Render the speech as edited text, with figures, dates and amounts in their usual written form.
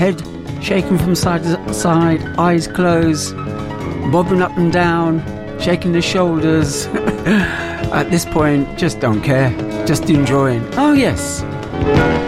head shaking from side to side, eyes closed, bobbing up and down, shaking the shoulders. At this point, just don't care, just enjoying. Oh yes,